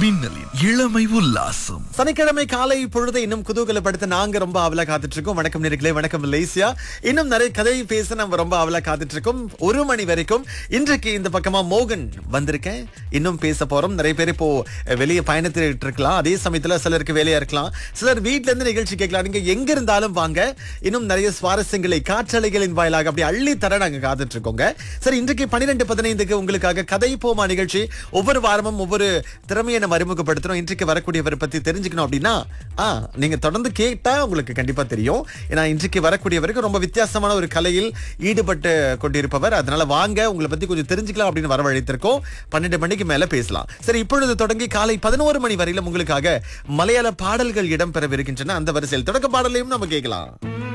மின்னலின் இளமை உல்லாசம். சனிக்கிழமை காலை பொழுதை இன்னும் குதூகலப்படுத்த நாங்க ரொம்ப ஆவலா காத்துட்டு இருக்கோம். வணக்கம் நேர்களே, வணக்கம் மலேசியா. இன்னும் நிறைய கதை பேச நம்ம ரொம்ப ஆவலா காத்துட்டு இருக்கோம். 1 மணி வரைக்கும். இன்றைக்கு இந்த பக்கமா மோகன் வந்திருக்கேன். இன்னும் பேச போறோம். நிறைய பேர் இப்போ வெளியே பயணத்திட்டு இருக்கலாம். அதே சமயத்துல சிலருக்கு வேலையா இருக்கலாம், சிலர் வீட்ல இருந்து நிகழ்ச்சி கேட்கலாம். நீங்க எங்க இருந்தாலும் வாங்க. இன்னும் நிறைய சுவாரஸ்யங்களை காற்றலைகளின் வாயிலாக அப்படி அள்ளி தர நாங்க காத்துட்டு இருக்கோங்க. சரி, இன்றைக்கு 12:15 உங்களுக்காக கதை போமா நிகழ்ச்சி. ஒவ்வொரு வாரமும் ஒவ்வொரு திறமையை நம்ம அறிமுகப்படுத்துறோம். இன்றைக்கு வரக்கூடியவரை பத்தி தெரிஞ்சுக்கணும் அப்படின்னா நீங்க தொடர்ந்து கேட்டா உங்களுக்கு கண்டிப்பா தெரியும். ஏன்னா இன்றைக்கு வரக்கூடியவருக்கு ரொம்ப வித்தியாசமான ஒரு கலையில் ஈடுபட்டு கொண்டிருப்பவர். அதனால வாங்க, உங்களை பத்தி கொஞ்சம் தெரிஞ்சுக்கலாம் அப்படின்னு வரவழைத்திருக்கோம். 12 மணிக்கு மேல பேசலாம். சரி, இப்பொழுது தொடங்கி காலை 11 மணி வரையிலும் உங்களுக்காக மலையாள பாடல்கள் இடம்பெறவிருக்கின்றன. அந்த வரிசையில் தொடக்க பாடலையும் நம்ம கேட்கலாம்.